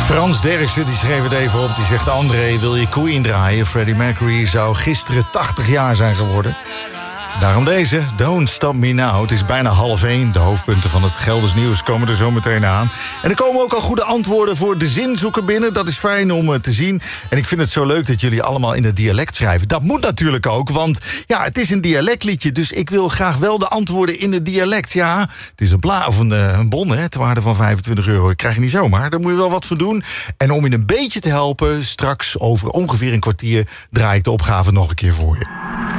Frans Derksen die schreef het even op. Die zegt: André, wil je Queen draaien? Freddie Mercury zou gisteren 80 jaar zijn geworden. Daarom deze, Don't Stop Me Now. Het is bijna 12:30. De hoofdpunten van het Gelders nieuws komen er zo meteen aan. En er komen ook al goede antwoorden voor de zinzoeker binnen. Dat is fijn om te zien. En ik vind het zo leuk dat jullie allemaal in het dialect schrijven. Dat moet natuurlijk ook, want ja, het is een dialectliedje. Dus ik wil graag wel de antwoorden in het dialect. Ja, het is een bon, hè, ter waarde van €25. Dat krijg je niet zomaar. Daar moet je wel wat voor doen. En om je een beetje te helpen, straks over ongeveer een kwartier draai ik de opgave nog een keer voor je.